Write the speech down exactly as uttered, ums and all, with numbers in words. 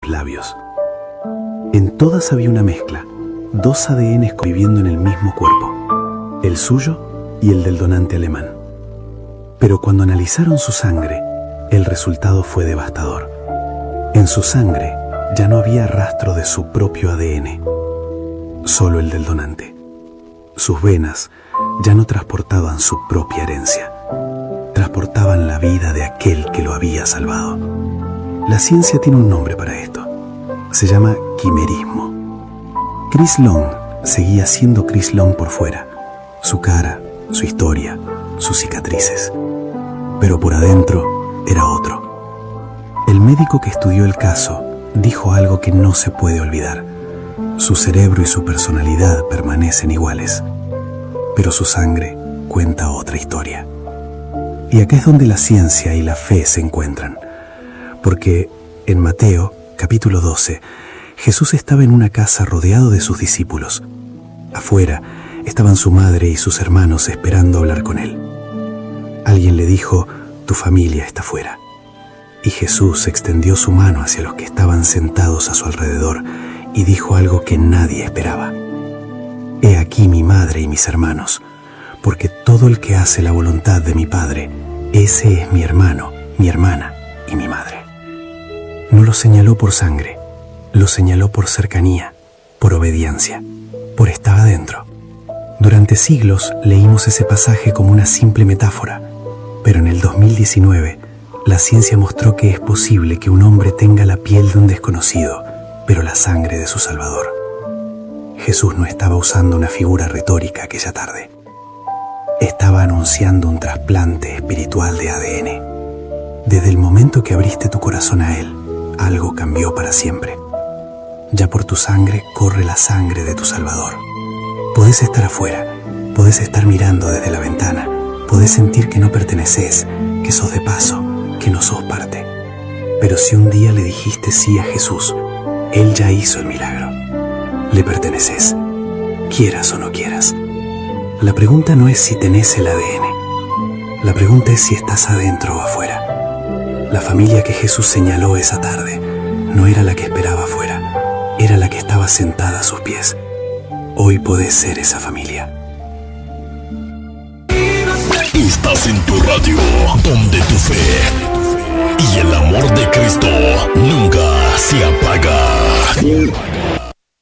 labios. En todas había una mezcla, dos A D Ns conviviendo en el mismo cuerpo, el suyo y el del donante alemán. Pero cuando analizaron su sangre, el resultado fue devastador. En su sangre ya no había rastro de su propio A D N, solo el del donante. Sus venas ya no transportaban su propia herencia, transportaban la vida de aquel que lo había salvado. La ciencia tiene un nombre para esto. Se llama quimerismo. Chris Long seguía siendo Chris Long por fuera, su cara, su historia, sus cicatrices. Pero por adentro era otro. El médico que estudió el caso dijo algo que no se puede olvidar. Su cerebro y su personalidad permanecen iguales, pero su sangre cuenta otra historia. Y acá es donde la ciencia y la fe se encuentran, porque en Mateo, capítulo doce, Jesús estaba en una casa rodeado de sus discípulos. Afuera estaban su madre y sus hermanos esperando hablar con él. Alguien le dijo: tu familia está fuera. Y Jesús extendió su mano hacia los que estaban sentados a su alrededor y dijo algo que nadie esperaba: he aquí mi madre y mis hermanos, porque todo el que hace la voluntad de mi Padre, ese es mi hermano, mi hermana y mi madre. No lo señaló por sangre, lo señaló por cercanía, por obediencia, por estar adentro. Durante siglos leímos ese pasaje como una simple metáfora, pero en el dos mil diecinueve la ciencia mostró que es posible que un hombre tenga la piel de un desconocido, pero la sangre de su Salvador. Jesús no estaba usando una figura retórica aquella tarde. Estaba anunciando un trasplante espiritual de A D N. Desde el momento que abriste tu corazón a Él, algo cambió para siempre. Ya por tu sangre corre la sangre de tu Salvador. Podés estar afuera, podés estar mirando desde la ventana, podés sentir que no perteneces, que sos de paso, que no sos parte. Pero si un día le dijiste sí a Jesús, Él ya hizo el milagro. Le perteneces, quieras o no quieras. La pregunta no es si tenés el A D N. La pregunta es si estás adentro o afuera. La familia que Jesús señaló esa tarde no era la que esperaba afuera, era la que estaba sentada a sus pies. Hoy podés ser esa familia. Estás en tu radio, donde tu fe y el amor de Cristo nunca se apaga.